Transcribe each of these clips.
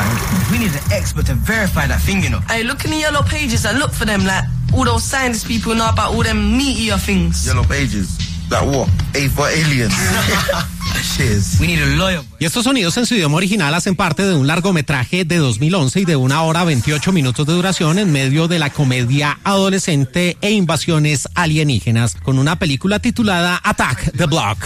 We need an expert to verify that thing, you know. Hey, look in the yellow pages and look for them, like, all those scientist people know about all them meteor things. Yellow pages? Like what? A for aliens. Cheers. We need a lawyer. Y estos sonidos en su idioma original hacen parte de un largometraje de 2011 y de 1 hora 28 minutos de duración en medio de la comedia adolescente e invasiones alienígenas, con una película titulada Attack the Block.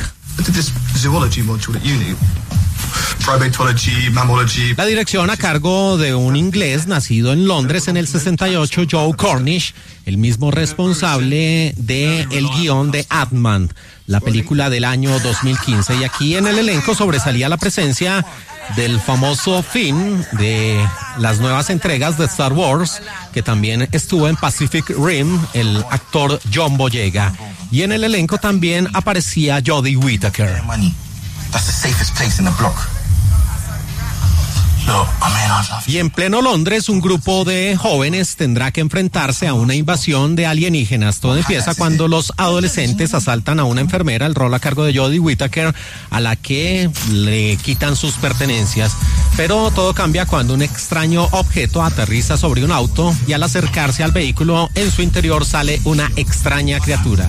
La dirección a cargo de un inglés nacido en Londres en el 68, Joe Cornish, el mismo responsable del guión de Ant-Man, la película del año 2015. Y aquí en el elenco sobresalía la presencia del famoso Finn de las nuevas entregas de Star Wars, que también estuvo en Pacific Rim, el actor John Boyega. Y en el elenco también aparecía Jodie Whittaker. That's the safest place in the block. Y en pleno Londres, un grupo de jóvenes tendrá que enfrentarse a una invasión de alienígenas. Todo empieza cuando los adolescentes asaltan a una enfermera, el rol a cargo de Jodie Whittaker, a la que le quitan sus pertenencias. Pero todo cambia cuando un extraño objeto aterriza sobre un auto y al acercarse al vehículo, en su interior sale una extraña criatura.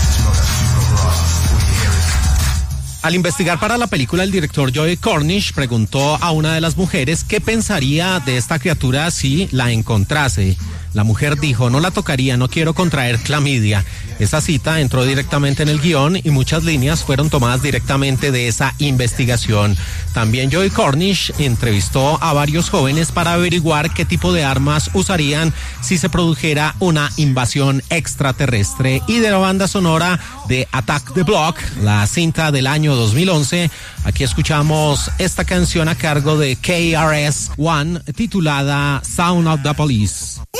Al investigar para la película, el director Joe Cornish preguntó a una de las mujeres qué pensaría de esta criatura si la encontrase. La mujer dijo: no la tocaría, no quiero contraer clamidia. Esa cita entró directamente en el guión y muchas líneas fueron tomadas directamente de esa investigación. También Joe Cornish entrevistó a varios jóvenes para averiguar qué tipo de armas usarían si se produjera una invasión extraterrestre. Y de la banda sonora de Attack the Block, la cinta del año 2011, aquí escuchamos esta canción a cargo de KRS-One titulada Sound of the Police.